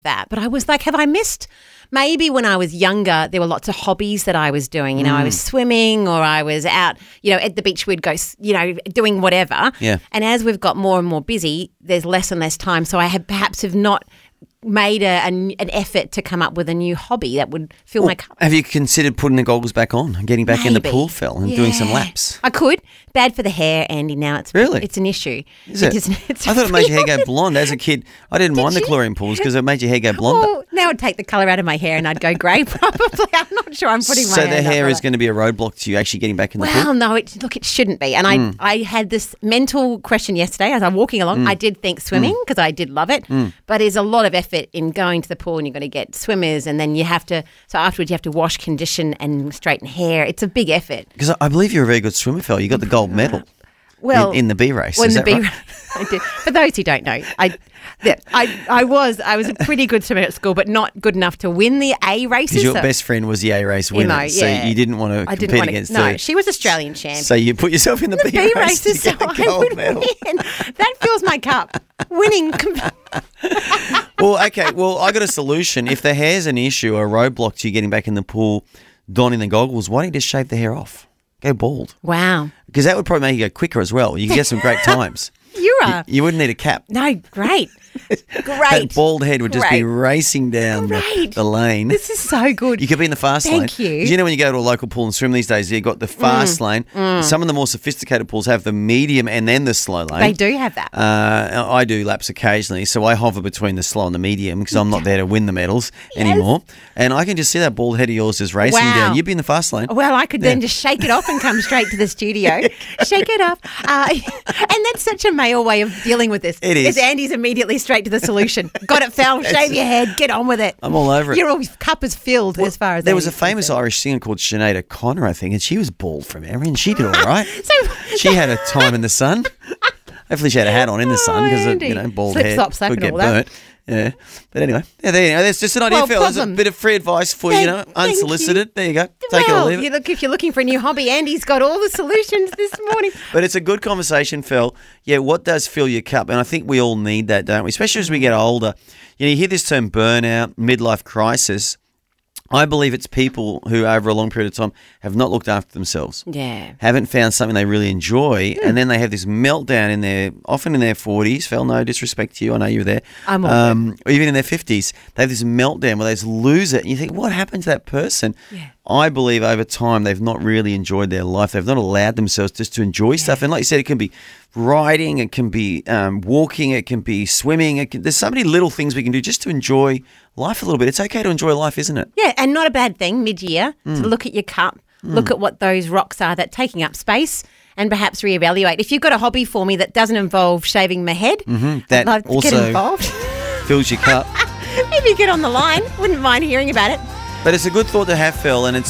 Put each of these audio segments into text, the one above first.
that. But I was like, have I missed? Maybe when I was younger, there were lots of hobbies that I was doing. You know, I was swimming or I was out, at the beach, we'd go, doing whatever. Yeah. And as we've got more and more busy, there's less and less time. So I have not made an effort to come up with a new hobby that would fill my cup. Have you considered putting the goggles back on and getting back in the pool, Phil, and doing some laps? I could. Bad for the hair, Andy. Now it's an issue. Is it? I thought it made your hair go blonde. As a kid, I didn't mind the chlorine pools because it made your hair go blonde. Well, now I'd take the colour out of my hair and I'd go grey probably. I'm not sure I'm putting my So hand the up hair for is that. going to be a roadblock to you actually getting back in the pool? Well, no, it shouldn't be. And I had this mental question yesterday as I'm walking along. I did think swimming because I did love it, but there's a lot of effort in going to the pool and you've got to get swimmers and then so afterwards you have to wash, condition and straighten hair. It's a big effort. Because I believe you're a very good swimmer, Phil. You got the gold medal in the B race. Is that right? I did. For those who don't know, I was a pretty good swimmer at school, but not good enough to win the A races. Because your best friend was the A race winner, so you didn't want to compete against her. No, she was Australian champ. So you put yourself in the B races to get the gold medal. Win. That fills my cup. Winning. Well, okay. Well, I got a solution. If the hair's an issue or a roadblock to you getting back in the pool, donning the goggles, why don't you just shave the hair off? Go bald. Wow. Because that would probably make you go quicker as well. You can get some great times. You wouldn't need a cap. No, great. That bald head would just be racing down the lane. This is so good. You could be in the fast lane. Thank you. 'Cause you know when you go to a local pool and swim these days, you've got the fast lane. Some of the more sophisticated pools have the medium and then the slow lane. They do have that. I do laps occasionally, so I hover between the slow and the medium because I'm not there to win the medals anymore. And I can just see that bald head of yours just racing down. You'd be in the fast lane. Well, I could then just shake it off and come straight to the studio. Shake it off. And that's such a male way of dealing with this. It is. It's Andy's immediately straight to the solution. Got it, Phil. Shave your head. Get on with it. I'm all over it. Your cup is filled as far as there was a famous Irish singer called Sinead O'Connor, I think, and she was bald from memory, and she did all right. She had a time in the sun. Hopefully she had a hat on in the sun because, bald hair could get burnt. Yeah. But anyway, that's just an idea, Phil. There's a bit of free advice for you, unsolicited. There you go. Take it or leave it. If you're looking for a new hobby, Andy's got all the solutions this morning. But it's a good conversation, Phil. Yeah, what does fill your cup? And I think we all need that, don't we? Especially as we get older. You hear this term burnout, midlife crisis. I believe it's people who, over a long period of time, have not looked after themselves. Yeah. Haven't found something they really enjoy, and then they have this meltdown often in their 40s. Phil, no disrespect to you. I know you were there. I'm all even in their 50s, they have this meltdown where they just lose it. And you think, what happened to that person? Yeah. I believe over time they've not really enjoyed their life. They've not allowed themselves just to enjoy stuff. And like you said, it can be riding, it can be walking, it can be swimming. There's so many little things we can do just to enjoy life a little bit. It's okay to enjoy life, isn't it? Yeah, and not a bad thing mid-year to look at your cup, look at what those rocks are that taking up space and perhaps reevaluate. If you've got a hobby for me that doesn't involve shaving my head, that I'd love to also get involved. Fills your cup. Maybe get on the line. Wouldn't mind hearing about it. But it's a good thought to have, Phil, and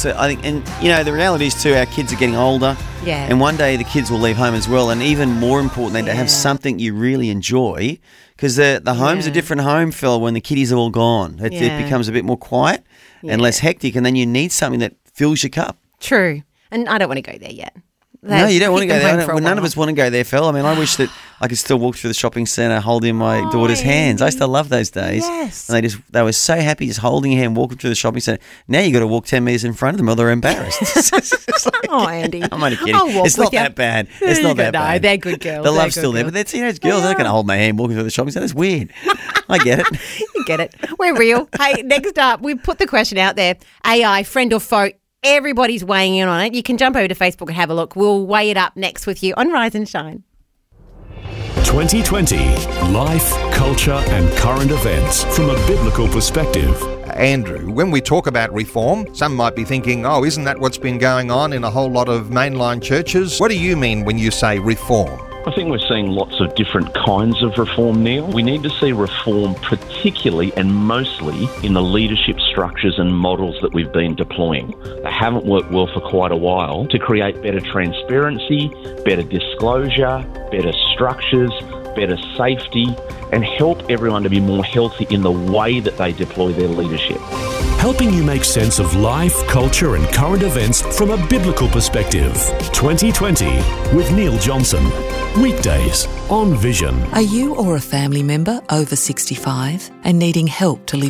the reality is too, our kids are getting older, and one day the kids will leave home as well, and even more important than to have something you really enjoy, because the home's a different home, Phil, when the kiddies are all gone. It becomes a bit more quiet and less hectic, and then you need something that fills your cup. True, and I don't want to go there yet. No, you don't want to go there. None of us want to go there, Phil. I mean, I wish that I could still walk through the shopping centre holding my daughter's hands. I used to love those days. Yes. And they were so happy just holding your hand, walking through the shopping centre. Now you got to walk 10 metres in front of them or they're embarrassed. Andy. I'm only kidding. It's not that bad. It's not that bad. No, they're good girls. The love's still there. But they're teenage girls. They're not going to hold my hand walking through the shopping centre. It's weird. I get it. You get it. We're real. Hey, next up, we put the question out there. AI, friend or foe? Everybody's weighing in on it. You can jump over to Facebook and have a look. We'll weigh it up next with you on Rise and Shine. 2020. Life, culture and current events from a biblical perspective. Andrew, when we talk about reform, some might be thinking, isn't that what's been going on in a whole lot of mainline churches? What do you mean when you say reform? I think we're seeing lots of different kinds of reform, Neil. We need to see reform particularly and mostly in the leadership structures and models that we've been deploying. They haven't worked well for quite a while to create better transparency, better disclosure, better structures, better safety, and help everyone to be more healthy in the way that they deploy their leadership. Helping you make sense of life, culture and current events from a biblical perspective. 2020 with Neil Johnson. Weekdays on Vision. Are you or a family member over 65 and needing help to live